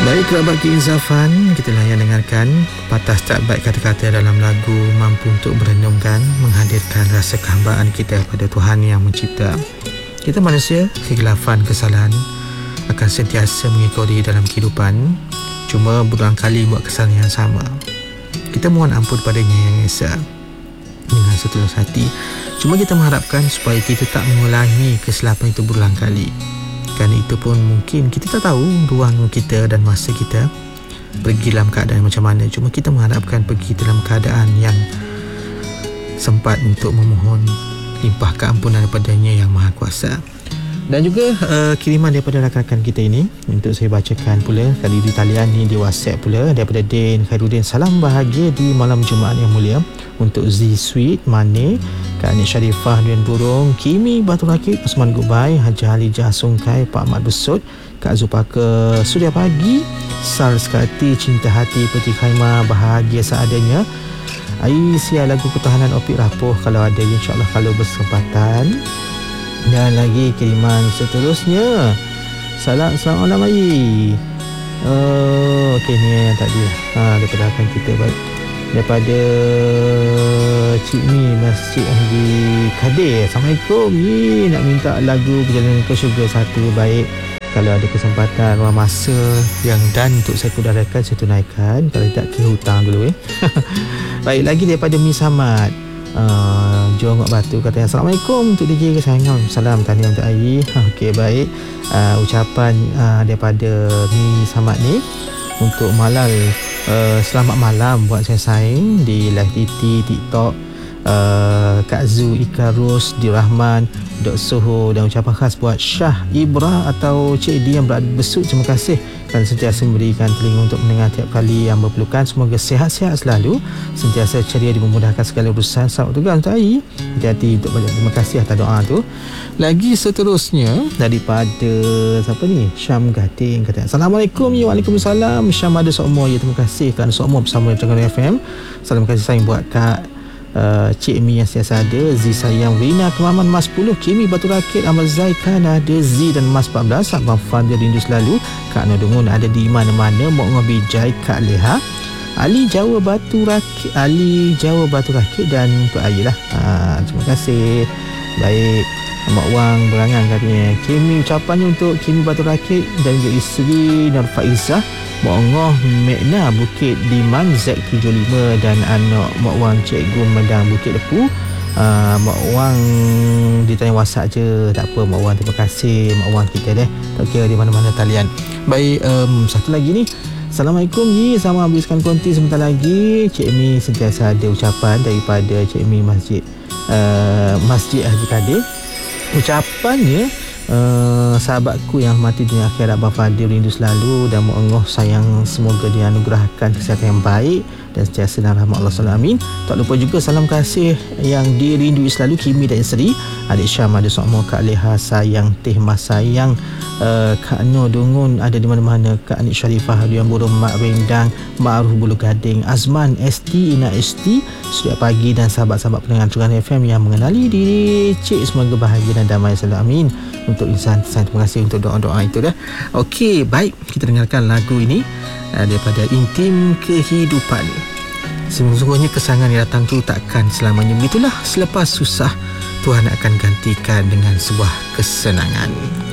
Baik, kerabat keinsafan, kita layan dengarkan patah tak baik kata-kata dalam lagu mampu untuk merenungkan, menghadirkan rasa kehambaan kita pada Tuhan yang mencipta. Kita manusia, kegilafan, kesalahan akan sentiasa mengikuti dalam kehidupan. Cuma berulang kali buat kesalahan yang sama. Kita mohon ampun padanya yang Esa dengan setulus hati. Cuma kita mengharapkan supaya kita tak mengulangi kesilapan itu berulang kali. Kerana itu pun mungkin kita tak tahu ruang kita dan masa kita pergi dalam keadaan macam mana. Cuma kita mengharapkan pergi dalam keadaan yang sempat untuk memohon limpah keampunan daripadanya yang Maha Kuasa. Dan juga kiriman daripada rakan-rakan kita ini untuk saya bacakan pula kali di talian ni di WhatsApp pula daripada Din Khairuddin. Salam bahagia di malam Jumaat yang mulia untuk Z Sweet Mane, Kak Anik Sharifah Duan Burung, Kimi Batu Rakit, Osman Gubai, Haji Halijah Sungkai, Pak Ahmad Besut, Kak Zupaka Suria Pagi, Sal Sekati, Cinta Hati Peti Khaimah, Bahagia Seadanya, Aisyah lagu Ketahanan Opik Rapuh kalau ada, insyaAllah kalau bersempatan. Dan lagi kiriman seterusnya, selamat malam Ayi. Okey, ni yang tadi daripada rakan kita. Baik, daripada Cik Mi Masjid Haji Kadir. Assalamualaikum. Ni nak minta lagu Perjalanan ke Syurga 1. Baik, kalau ada kesempatan ruang masa yang dan untuk saya kudarakan, saya tunaikan. Kalau tak, kira hutang dulu Baik, lagi daripada Mi Samad Jongok Batu, katanya Assalamualaikum untuk DJ kesayangan. Salam tahniah untuk Ayi. Okey, baik. Ucapan daripada Mi Samad ni untuk Malal, selamat malam buat saya saing di live TT, TikTok, Kak Zu, Ikarus, Dirahman, Dok Soho, dan ucapan khas buat Syah Ibrah atau Cik D yang berada Besut. Terima kasih kerana sentiasa memberikan telinga untuk mendengar tiap kali yang berpelukan. Semoga sihat-sihat selalu, sentiasa ceria dan memudahkan segala urusan. Selamat tugas untuk Ayi. Hati-hati untuk banyak. Terima kasih atas doa tu. Lagi seterusnya daripada siapa ni? Syam Gating, kata Assalamualaikum. Ya, Waalaikumsalam. Syam ada sokmo. Ya, terima kasih kerana sokmo bersama dengan FM. Salam kasih sayang buat Kak Cik Mi yang sentiasa ada, Z sayang, Rina Kemaman Mas 10, Kimi Batu Rakit, Ahmad Zaikan ada, Z dan Mas 14, Abang Fadil rindu selalu, Kak Nodungun ada di mana-mana, Mok Ngobijai, Kak Leha, Ali Jawa Batu Rakit dan Untuk Ayi lah. Terima kasih. Baik, Mak Wang Berangan katanya Kimi, ucapannya untuk Kimi Batu Rakit dan juga isteri Nur Faizah, Mak Ngoh Mekna Bukit Liman Z75 dan anak Mak Wang Cikgu Medang Bukit Lepu. Mak Wang ditanya WhatsApp je, tak apa Mak Wang, terima kasih Mak Wang kita deh, tak kira di mana-mana talian. Baik, satu lagi ni. Assalamualaikum Yi, sama habiskan konti sebentar lagi. Cik Mi sentiasa ada ucapan daripada Cik Mi Masjid Haji Kadir. Ucapannya, sahabatku yang mati dunia akhirat, Abang Fadil rindu selalu dan Allah sayang, semoga dianugerahkan kesihatan yang baik dan sentiasa dalam rahmat Allah SWT. Amin. Tak lupa juga salam kasih yang dirindui selalu Kimi dan isteri, adik Syam ada sokmo, Kak Leha sayang, Teh Mas sayang, Kak Nur Dungun ada di mana-mana, Kak Anik Sharifah Duan Burung, Mak Rendang, Mak Aruh Bulu Gading, Azman ST, Ina ST, Suria Pagi dan sahabat-sahabat pendengar Curan FM yang mengenali diri Cik, semoga bahagia dan damai selalu. Amin. Untuk insan, terima kasih untuk doa-doa itu dah. Okey, baik, kita dengarkan lagu ini daripada Intim Kehidupan. Sesungguhnya kesangan yang datang tu takkan selamanya begitulah. Selepas susah, Tuhan akan gantikan dengan sebuah kesenangan.